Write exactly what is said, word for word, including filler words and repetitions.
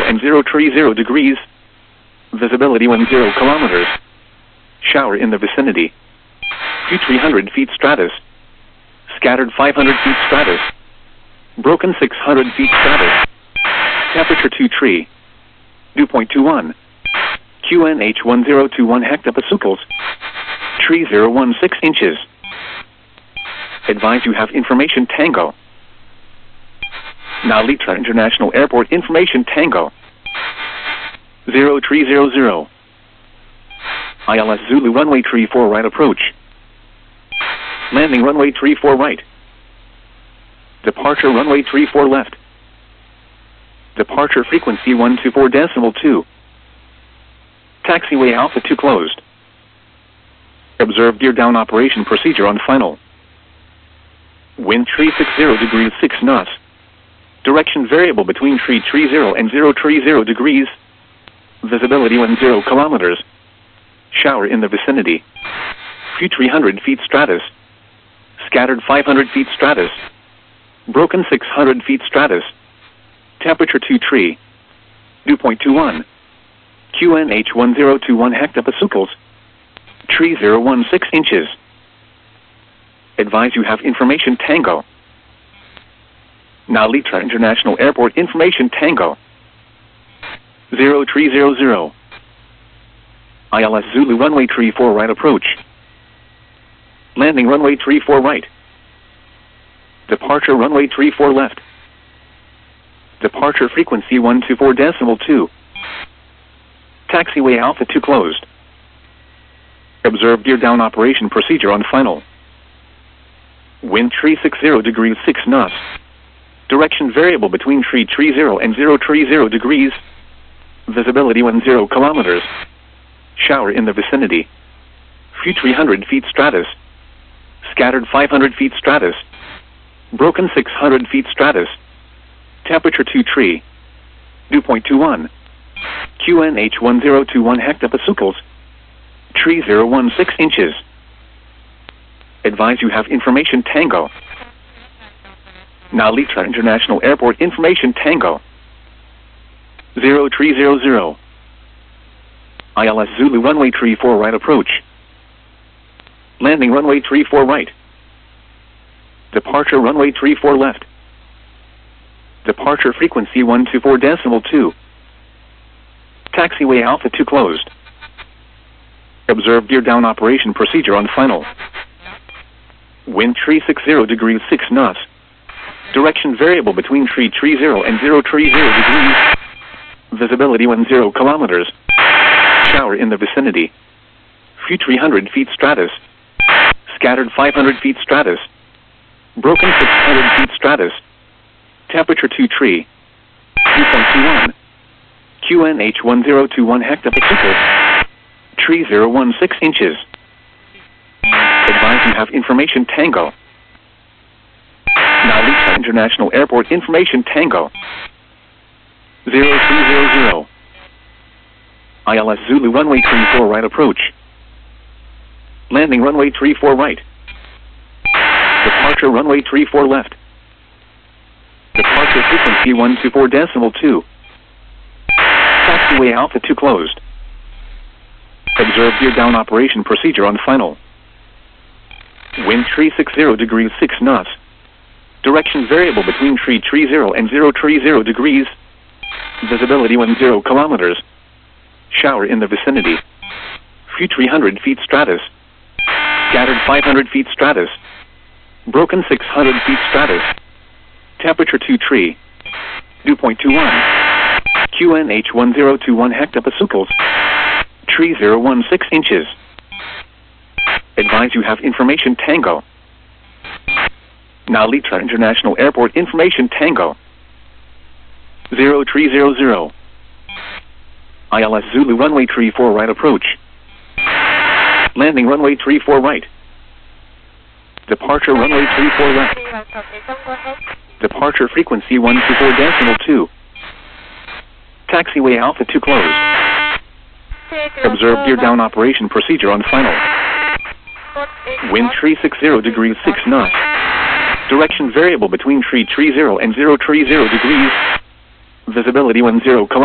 and zero tree zero degrees. Visibility one zero kilometers. Shower in the vicinity. View three hundred feet stratus. Scattered five hundred feet stratus. Broken six hundred feet stratus. Temperature two tree. Dew point two one. Q N H one zero two one hectopascals. Tree zero one six inches. Advise you have information Tango. Now Litra International Airport information Tango. Zero tree zero zero. I L S Zulu runway tree four right approach. Landing runway tree four right. Departure runway tree four left. Departure frequency one two four decimal two. Taxiway Alpha two closed. Observe gear down operation procedure on final. Wind three sixty degrees six knots. Direction variable between tree tree zero and zero tree zero degrees. Visibility one zero kilometers. Shower in the vicinity. View three hundred feet stratus. Scattered five hundred feet stratus. Broken six hundred feet stratus. Temperature two tree. Dew point two one. Q N H one zero two one hectopascals. Tree zero one six inches. Advise you have information Tango. Now Litra International Airport information Tango. Zero tree zero zero. I L S Zulu runway tree four right approach. Landing runway tree four right. Departure runway tree four left. Departure frequency one two four decimal two. Taxiway Alpha two closed. Observe gear down operation procedure on final. Wind three sixty degrees six knots. Direction variable between tree tree zero and zero tree zero degrees. Visibility one zero kilometers. Shower in the vicinity. View three hundred feet stratus. Scattered five hundred feet stratus. Broken six hundred feet stratus. Temperature two tree. Dew point two one. Q N H one zero two one hectopascals. Tree zero one six inches. Advise you have information Tango. Now Litra International Airport information Tango. Zero tree zero zero. I L S Zulu runway tree four right approach. Landing runway tree four right. Departure runway tree four left. Departure frequency one two four decimal two. Taxiway Alpha two closed. Observe gear down operation procedure on final. Wind three sixty degrees six knots. Direction variable between tree tree zero and zero tree zero degrees. Visibility one zero kilometers. Shower in the vicinity. View three hundred feet stratus. Scattered five hundred feet stratus. Broken six hundred feet stratus. Temperature two tree. Dew point two one. Q N H one zero two one hectopascals. Tree zero one six inches. Advise you have information Tango. Now Litra International Airport information Tango. Zero three zero zero. I L S Zulu runway tree four right approach. Landing runway tree four right. Departure runway tree four left. Departure frequency one two four decimal two. Taxiway Alpha two closed. Observe gear down operation procedure on final. Wind three sixty degrees six knots. Direction variable between tree tree zero and zero tree zero degrees. Visibility one zero kilometers. Shower in the vicinity. View three hundred feet stratus. Scattered five hundred feet stratus. Broken six hundred feet stratus. Temperature two tree. Dew point two one. Q N H one zero two one hectopascals. Tree zero one six inches. Advise you have information Tango. Now Litra International Airport information Tango. Zero tree zero zero. I L S Zulu runway tree four right approach. Landing runway tree four right. Departure runway tree four left. Departure frequency one two four decimal two. Taxiway Alpha two closed. Observe gear down operation procedure on final. Wind three sixty degrees six knots. Direction variable between tree tree zero and zero tree zero degrees. Visibility one zero kilometers.